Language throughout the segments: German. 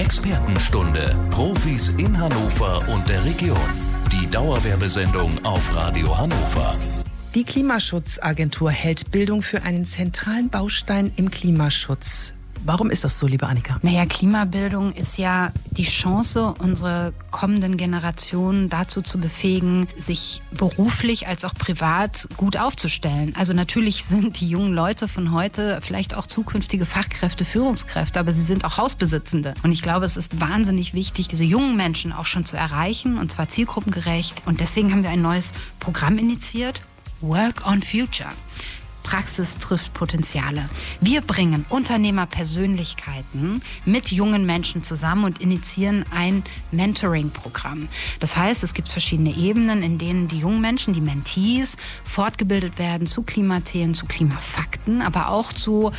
Expertenstunde. Profis in Hannover und der Region. Die Dauerwerbesendung auf Radio Hannover. Die Klimaschutzagentur hält Bildung für einen zentralen Baustein im Klimaschutz. Warum ist das so, liebe Annika? Naja, Klimabildung ist ja die Chance, unsere kommenden Generationen dazu zu befähigen, sich beruflich als auch privat gut aufzustellen. Also natürlich sind die jungen Leute von heute vielleicht auch zukünftige Fachkräfte, Führungskräfte, aber sie sind auch Hausbesitzende. Und ich glaube, es ist wahnsinnig wichtig, diese jungen Menschen auch schon zu erreichen, und zwar zielgruppengerecht. Und deswegen haben wir ein neues Programm initiiert, Work on Future. Praxis trifft Potenziale. Wir bringen Unternehmerpersönlichkeiten mit jungen Menschen zusammen und initiieren ein Mentoring-Programm. Das heißt, es gibt verschiedene Ebenen, in denen die jungen Menschen, die Mentees, fortgebildet werden zu Klimathemen, zu Klimafakten, aber auch zu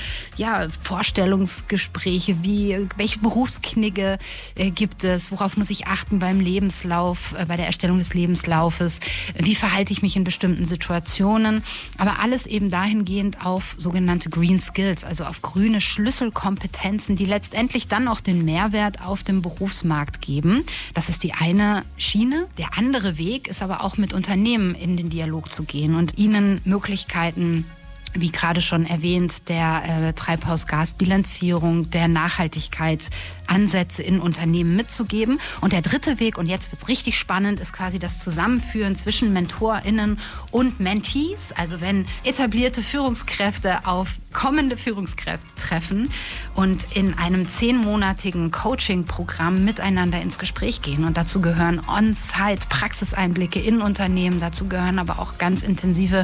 Vorstellungsgespräche, wie welche Berufsknigge gibt es, worauf muss ich achten beim Lebenslauf, bei der Erstellung des Lebenslaufes, wie verhalte ich mich in bestimmten Situationen, aber alles eben dahingehend auf sogenannte Green Skills, also auf grüne Schlüsselkompetenzen, die letztendlich dann auch den Mehrwert auf dem Berufsmarkt geben. Das ist die eine Schiene. Der andere Weg ist aber auch mit Unternehmen in den Dialog zu gehen und ihnen Möglichkeiten, wie gerade schon erwähnt, der Treibhausgasbilanzierung, der Nachhaltigkeit, Ansätze in Unternehmen mitzugeben. Und der dritte Weg, und jetzt wird es richtig spannend, ist quasi das Zusammenführen zwischen MentorInnen und Mentees. Also wenn etablierte Führungskräfte auf kommende Führungskräfte treffen und in einem 10-monatigen Coaching-Programm miteinander ins Gespräch gehen. Und dazu gehören On-Site Praxiseinblicke in Unternehmen, dazu gehören aber auch ganz intensive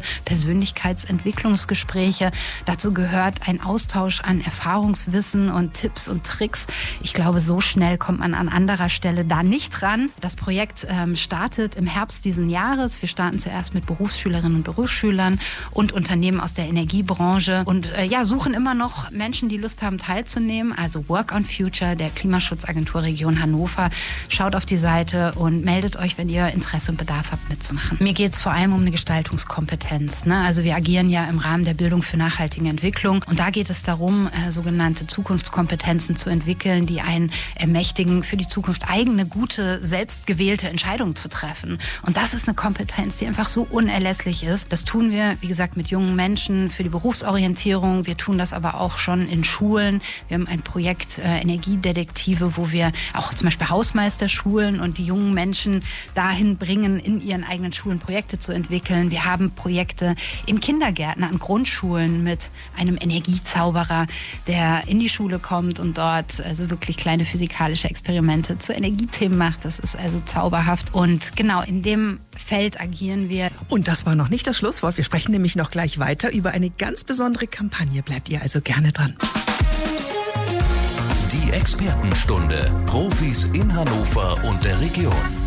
Persönlichkeitsentwicklungsgespräche. Dazu gehört ein Austausch an Erfahrungswissen und Tipps und Tricks. Ich glaube, so schnell kommt man an anderer Stelle da nicht ran. Das Projekt startet im Herbst diesen Jahres. Wir starten zuerst mit Berufsschülerinnen und Berufsschülern und Unternehmen aus der Energiebranche und suchen immer noch Menschen, die Lust haben teilzunehmen. Also Work on Future der Klimaschutzagentur Region Hannover. Schaut auf die Seite und meldet euch, wenn ihr Interesse und Bedarf habt, mitzumachen. Mir geht es vor allem um eine Gestaltungskompetenz. Also wir agieren ja im Rahmen der Bildung für nachhaltige Entwicklung und da geht es darum, sogenannte Zukunftskompetenzen zu entwickeln, die einen ermächtigen, für die Zukunft eigene, gute, selbstgewählte Entscheidungen zu treffen. Und das ist eine Kompetenz, die einfach so unerlässlich ist. Das tun wir, wie gesagt, mit jungen Menschen für die Berufsorientierung. Wir tun das aber auch schon in Schulen. Wir haben ein Projekt Energiedetektive, wo wir auch zum Beispiel Hausmeister schulen und die jungen Menschen dahin bringen, in ihren eigenen Schulen Projekte zu entwickeln. Wir haben Projekte in Kindergärten, an Grundschulen mit einem Energiezauberer, der in die Schule kommt und dort also wirklich kleine physikalische Experimente zu Energiethemen macht. Das ist also zauberhaft. Und genau in dem Feld agieren wir. Und das war noch nicht das Schlusswort. Wir sprechen nämlich noch gleich weiter über eine ganz besondere Kampagne. Bleibt ihr also gerne dran. Die Expertenstunde. Profis in Hannover und der Region.